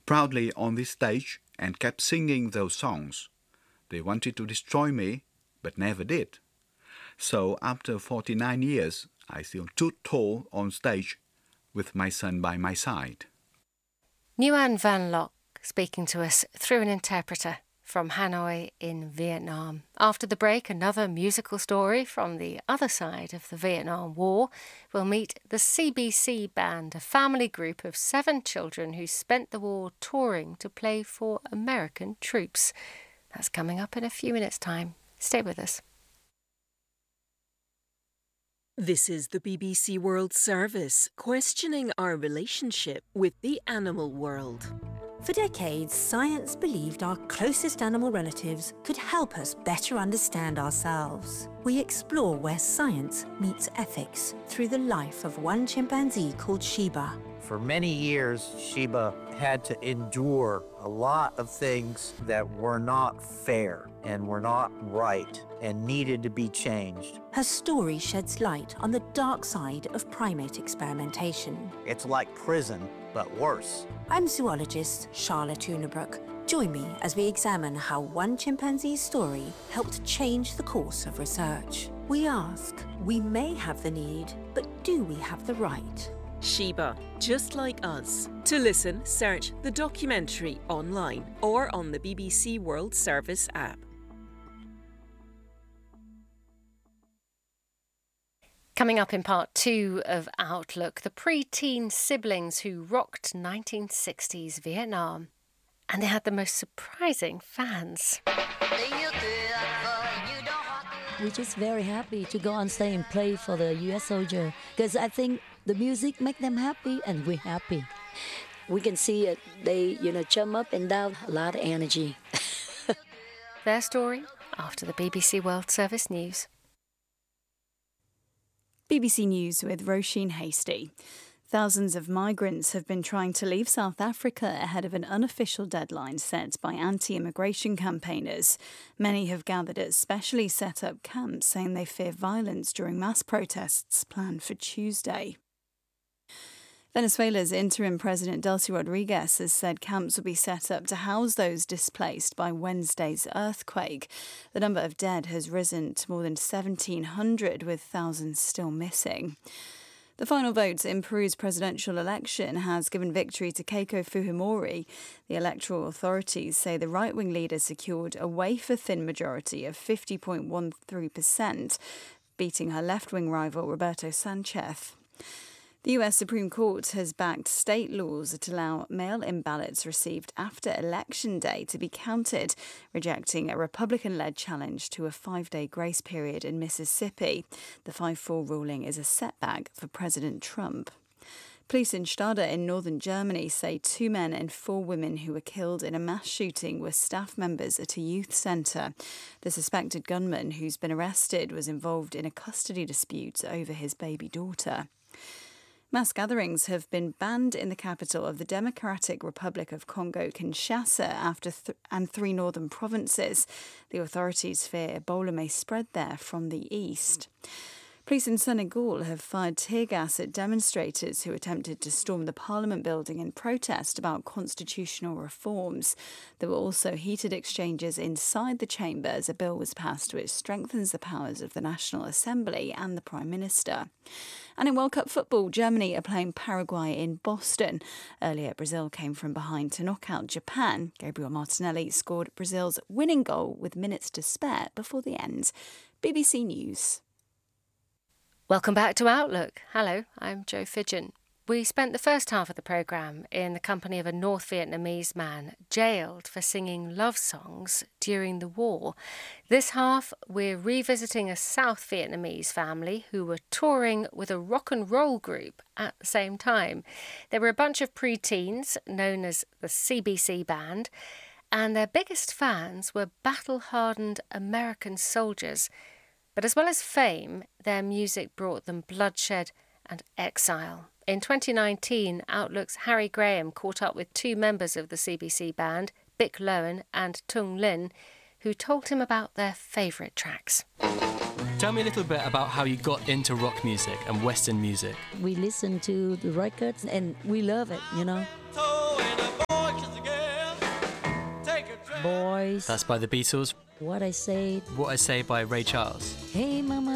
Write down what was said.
proudly on this stage and kept singing those songs. They wanted to destroy me, but never did. So after 49 years, I still stood tall on stage with my son by my side. Nguyen Van Loc speaking to us through an interpreter from Hanoi in Vietnam. After the break, another musical story from the other side of the Vietnam War. We'll meet the CBC Band, a family group of 7 children who spent the war touring to play for American troops. That's coming up in a few minutes' time. Stay with us. This is the BBC World Service, questioning our relationship with the animal world. For decades, science believed our closest animal relatives could help us better understand ourselves. We explore where science meets ethics through the life of one chimpanzee called Sheba. For many years, Sheba had to endure a lot of things that were not fair and were not right and needed to be changed. Her story sheds light on the dark side of primate experimentation. It's like prison, but worse. I'm zoologist Charlotte Unabrook. Join me as we examine how one chimpanzee's story helped change the course of research. We ask, we may have the need, but do we have the right? Sheba, just like us. To listen, search the documentary online or on the BBC World Service app. Coming up in part 2 of Outlook, the pre-teen siblings who rocked 1960s Vietnam. And they had the most surprising fans. We're just very happy to go on stage and play for the US soldier, because I think the music make them happy and we're happy. We can see it. They, jump up and down, a lot of energy. Their story after the BBC World Service News. BBC News with Roisin Hasty. Thousands of migrants have been trying to leave South Africa ahead of an unofficial deadline set by anti-immigration campaigners. Many have gathered at specially set up camps, saying they fear violence during mass protests planned for Tuesday. Venezuela's interim president Delcy Rodriguez has said camps will be set up to house those displaced by Wednesday's earthquake. The number of dead has risen to more than 1,700, with thousands still missing. The final vote in Peru's presidential election has given victory to Keiko Fujimori. The electoral authorities say the right-wing leader secured a wafer-thin majority of 50.13%, beating her left-wing rival Roberto Sanchez. The US Supreme Court has backed state laws that allow mail-in ballots received after Election Day to be counted, rejecting a Republican-led challenge to a 5-day grace period in Mississippi. The 5-4 ruling is a setback for President Trump. Police in Stade in northern Germany say 2 men and 4 women who were killed in a mass shooting were staff members at a youth centre. The suspected gunman who's been arrested was involved in a custody dispute over his baby daughter. Mass gatherings have been banned in the capital of the Democratic Republic of Congo, Kinshasa, after 3 northern provinces. The authorities fear Ebola may spread there from the east. Police in Senegal have fired tear gas at demonstrators who attempted to storm the Parliament building in protest about constitutional reforms. There were also heated exchanges inside the chamber as a bill was passed which strengthens the powers of the National Assembly and the Prime Minister. And in World Cup football, Germany are playing Paraguay in Boston. Earlier, Brazil came from behind to knock out Japan. Gabriel Martinelli scored Brazil's winning goal with minutes to spare before the end. BBC News. Welcome back to Outlook. Hello, I'm Jo Fidgen. We spent the first half of the programme in the company of a North Vietnamese man jailed for singing love songs during the war. This half, we're revisiting a South Vietnamese family who were touring with a rock and roll group at the same time. There were a bunch of pre-teens known as the CBC Band, and their biggest fans were battle-hardened American soldiers. But as well as fame, their music brought them bloodshed and exile. In 2019, Outlook's Harry Graham caught up with 2 members of the CBC Band, Bic Lowen and Tung Lin, who told him about their favourite tracks. Tell me a little bit about how you got into rock music and Western music. We listen to the records and we love it, Boys. That's by the Beatles. What I Say. What I Say by Ray Charles. Hey, Mama.